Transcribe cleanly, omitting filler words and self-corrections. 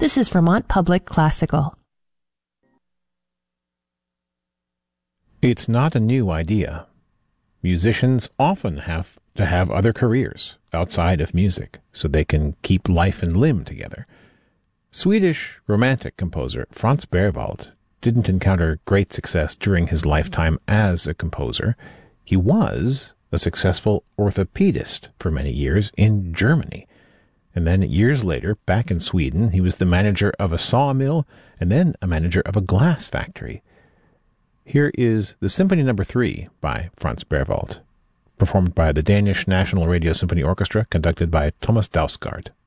This is Vermont Public Classical. It's not a new idea. Musicians often have to have other careers outside of music so they can keep life and limb together. Swedish Romantic composer Franz Berwald didn't encounter great success during his lifetime as a composer. He was a successful orthopedist for many years in Germany. And then years later, back in Sweden, he was the manager of a sawmill and then a manager of a glass factory. Here is the Symphony No. 3 by Franz Berwald, performed by the Danish National Radio Symphony Orchestra, conducted by Thomas Dausgaard.